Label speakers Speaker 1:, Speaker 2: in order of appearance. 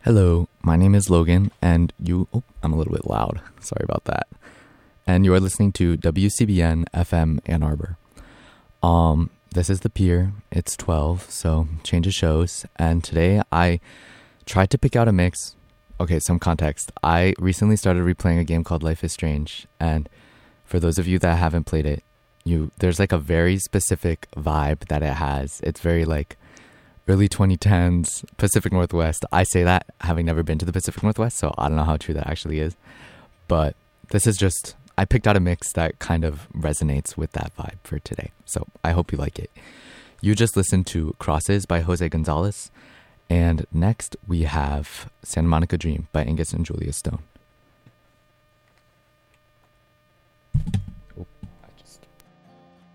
Speaker 1: Hello, my name is Logan, and I'm a little bit loud. Sorry about that. And you are listening to WCBN FM Ann Arbor. This is The Pier. It's 12, so change of shows. And today I tried to pick out a mix. Okay, some context. I recently started replaying a game called Life is Strange, and for those of you that haven't played it, there's like a very specific vibe that it has. It's very like early 2010s Pacific Northwest. I say that having never been to the Pacific Northwest, so I don't know how true that actually is. But this is just, I picked out a mix that kind of resonates with that vibe for today. So I hope you like it. You just listened to Crosses by Jose Gonzalez. And next we have Santa Monica Dream by Angus and Julia Stone.